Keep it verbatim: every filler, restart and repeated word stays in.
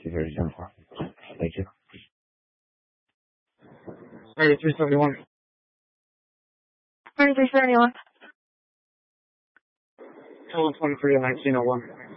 Thank you for your time. Thank you. thirty-three seventy-one. thirty-three seventy-one. twelve twenty-three and nineteen oh one.